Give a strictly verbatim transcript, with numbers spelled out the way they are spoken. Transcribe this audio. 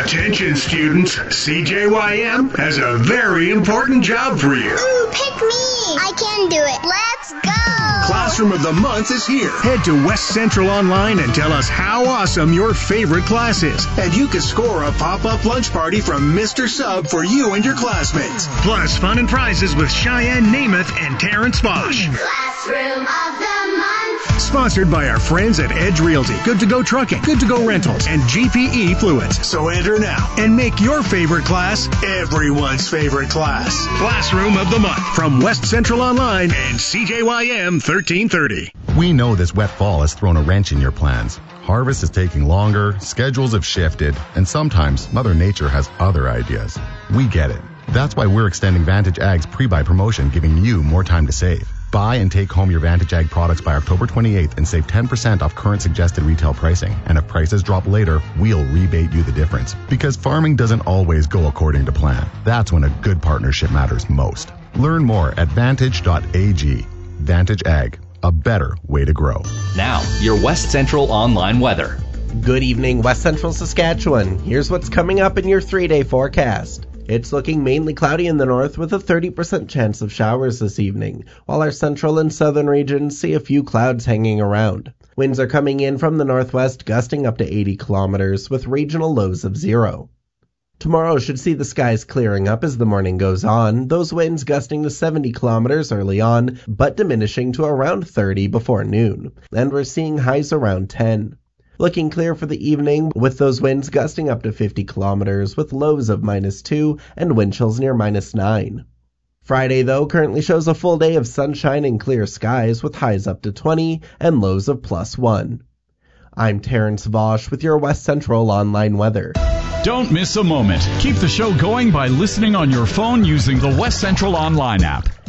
Attention students, C J Y M has a very important job for you. Ooh, pick me. I can do it. Let's go. Classroom of the Month is here. Head to West Central Online and tell us how awesome your favorite class is. And you can score a pop-up lunch party from Mister Sub for you and your classmates. Plus fun and prizes with Cheyenne Namath and Terrence Bosch. Classroom of the Month. Sponsored by our friends at Edge Realty, Good to Go Trucking, Good to Go Rentals, and G P E Fluids. So enter now and make your favorite class everyone's favorite class. Classroom of the Month from West Central Online and C J Y M thirteen thirty. We know this wet fall has thrown a wrench in your plans. Harvest is taking longer, schedules have shifted, and sometimes Mother Nature has other ideas. We get it. That's why we're extending Vantage Ag's pre-buy promotion, giving you more time to save. Buy and take home your Vantage Ag products by October twenty-eighth and save ten percent off current suggested retail pricing. And if prices drop later, we'll rebate you the difference. Because farming doesn't always go according to plan. That's when a good partnership matters most. Learn more at vantage dot a g. Vantage Ag, a better way to grow. Now, your West Central Online weather. Good evening, West Central Saskatchewan. Here's what's coming up in your three-day forecast. It's looking mainly cloudy in the north with a thirty percent chance of showers this evening, while our central and southern regions see a few clouds hanging around. Winds are coming in from the northwest, gusting up to eighty kilometers with regional lows of zero. Tomorrow should see the skies clearing up as the morning goes on, those winds gusting to seventy kilometers early on, but diminishing to around thirty before noon, and we're seeing highs around ten. Looking clear for the evening, with those winds gusting up to fifty kilometers with lows of minus two and wind chills near minus nine. Friday, though, currently shows a full day of sunshine and clear skies with highs up to twenty and lows of plus one. I'm Terrence Vosch with your West Central Online weather. Don't miss a moment. Keep the show going by listening on your phone using the West Central Online app.